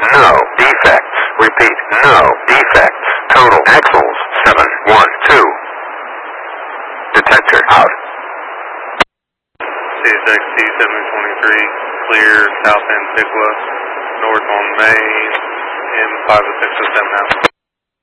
no defects. Repeat, no defects. Total axles 712. Detector out. CSX T723, clear south end Pickwa, north on Main, M50607 now.